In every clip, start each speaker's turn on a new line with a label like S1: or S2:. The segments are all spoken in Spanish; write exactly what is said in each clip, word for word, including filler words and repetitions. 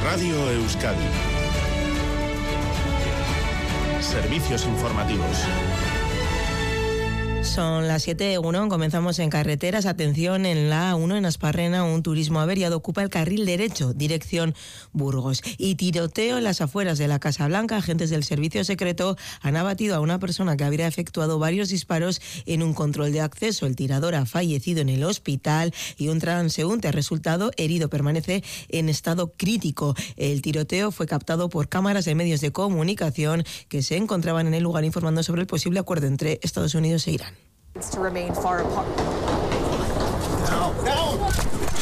S1: Radio Euskadi. Servicios informativos.
S2: Son las siete de uno, comenzamos en carreteras. Atención, en la A uno en Asparrena, un turismo averiado ocupa el carril derecho, dirección Burgos. Y tiroteo en las afueras de la Casa Blanca. Agentes del servicio secreto han abatido a una persona que habría efectuado varios disparos en un control de acceso. El tirador ha fallecido en el hospital y un transeúnte ha resultado herido. Permanece en estado crítico. El tiroteo fue captado por cámaras de medios de comunicación que se encontraban en el lugar informando sobre el posible acuerdo entre Estados Unidos e Irán.
S3: To remain far apart.
S1: No, no.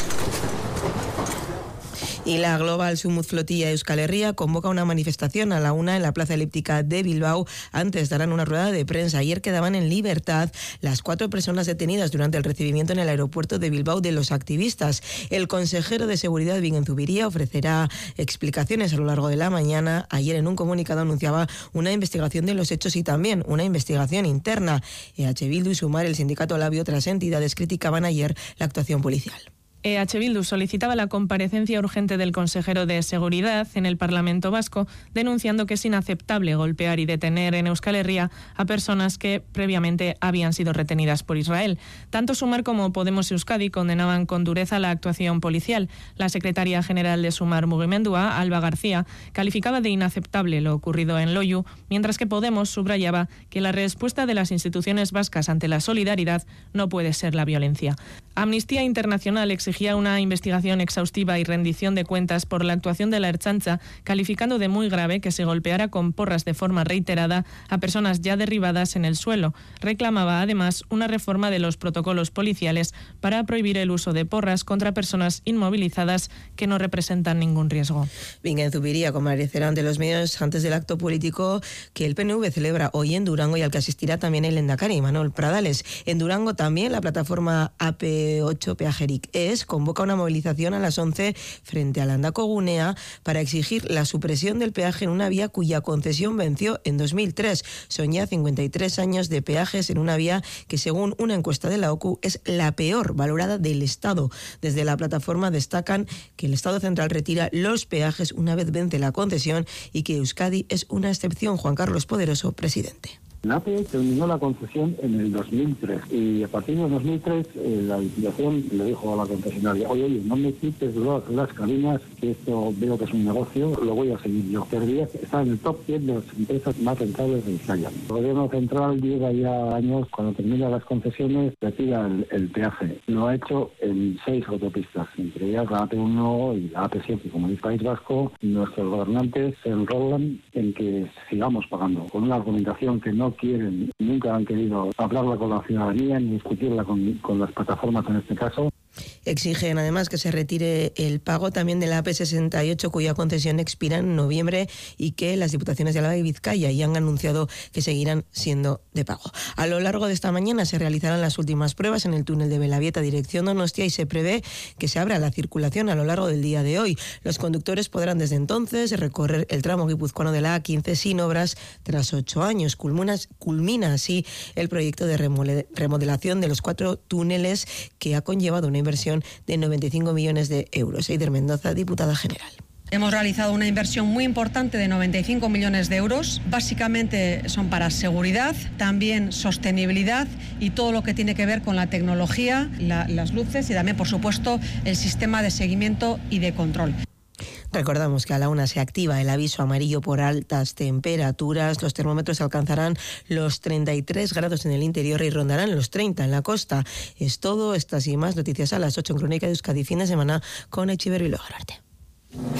S2: Y la Global Sumut Flotilla Euskal Herria convoca una manifestación a la una en la Plaza Elíptica de Bilbao. Antes darán una rueda de prensa. Ayer quedaban en libertad las cuatro personas detenidas durante el recibimiento en el aeropuerto de Bilbao de los activistas. El consejero de Seguridad, Bingen Zubiría, ofrecerá explicaciones a lo largo de la mañana. Ayer en un comunicado anunciaba una investigación de los hechos y también una investigación interna. E H Bildu y Sumar, el sindicato Labio, otras entidades criticaban ayer la actuación policial.
S4: E H Bildu solicitaba la comparecencia urgente del consejero de Seguridad en el Parlamento Vasco, denunciando que es inaceptable golpear y detener en Euskal Herria a personas que previamente habían sido retenidas por Israel. Tanto Sumar como Podemos Euskadi condenaban con dureza la actuación policial. La secretaria general de Sumar Mugimendua, Alba García, calificaba de inaceptable lo ocurrido en Loiu, mientras que Podemos subrayaba que la respuesta de las instituciones vascas ante la solidaridad no puede ser la violencia. Amnistía Internacional exigía una investigación exhaustiva y rendición de cuentas por la actuación de la Ertzaintza, calificando de muy grave que se golpeara con porras de forma reiterada a personas ya derribadas en el suelo. Reclamaba además una reforma de los protocolos policiales para prohibir el uso de porras contra personas inmovilizadas que no representan ningún riesgo.
S2: Bingen Zubiría comparecerá ante los medios antes del acto político que el P N V celebra hoy en Durango y al que asistirá también el lehendakari Manuel Pradales. En Durango también la plataforma A P ocho Peajerik Es convoca una movilización a las once frente a Landakogunea para exigir la supresión del peaje en una vía cuya concesión venció en dos mil tres. Son ya cincuenta y tres años de peajes en una vía que, según una encuesta de la O C U, es la peor valorada del Estado. Desde la plataforma destacan que el Estado central retira los peajes una vez vence la concesión y que Euskadi es una excepción. Juan Carlos Poderoso, presidente.
S5: La A P E terminó la concesión en el dos mil tres y a partir del dos mil tres eh, la licitación le dijo a la concesionaria: oye, oye, no me quites las, las cabinas, que esto veo que es un negocio, lo voy a seguir yo. Ferrovías está en el top diez de las empresas más rentables de España. El gobierno central lleva ya años, cuando termina las concesiones, retira el, el peaje. Lo ha hecho en seis autopistas, entre ellas la A P uno y la A P siete. Como dice País Vasco, nuestros gobernantes se enrolan en que sigamos pagando, con una argumentación que no quieren, nunca han querido hablarla con la ciudadanía ni discutirla con, con las plataformas en este caso.
S2: Exigen además que se retire el pago también de la A P sesenta y ocho, cuya concesión expira en noviembre, y que las diputaciones de Álava y Vizcaya ya han anunciado que seguirán siendo de pago. A lo largo de esta mañana se realizarán las últimas pruebas en el túnel de Belavieta, dirección Donostia, y se prevé que se abra la circulación a lo largo del día de hoy. Los conductores podrán desde entonces recorrer el tramo guipuzcoano de la A quince sin obras tras ocho años. Culmina, culmina así el proyecto de remodelación de los cuatro túneles que ha conllevado una inversión de noventa y cinco millones de euros. Eider Mendoza, diputada general.
S6: Hemos realizado una inversión muy importante de noventa y cinco millones de euros. Básicamente son para seguridad, también sostenibilidad y todo lo que tiene que ver con la tecnología, la, las luces y también, por supuesto, el sistema de seguimiento y de control.
S2: Recordamos que a la una se activa el aviso amarillo por altas temperaturas. Los termómetros alcanzarán los treinta y tres grados en el interior y rondarán los treinta en la costa. Es todo. Estas y más noticias a las ocho en Crónica de Euskadi, fin de semana con Etxeberri Logararte.